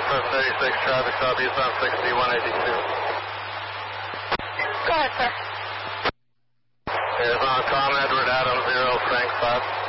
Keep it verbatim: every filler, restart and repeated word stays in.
seven thirty-six, traffic southeastbound sixty-one eighty-two. Go ahead, sir. Arizona Tom, Edward Adam, zero, Frank five.